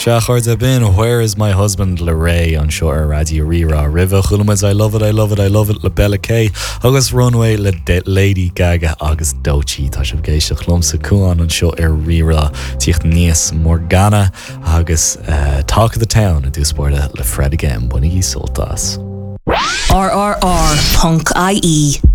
Se chuirde bin Where is my husband le Ray an seo ar radio Rira River chulamas I love it, I love it, I love it le Bella K agus Runway le Lady Gaga agus Doechii tá sib géiste chlumsa cuaán an seo ar Rira tíocht níos Morgana agus Talk of the Town a dúspóirde le Fred again bunaí soltas. RRR Punk IE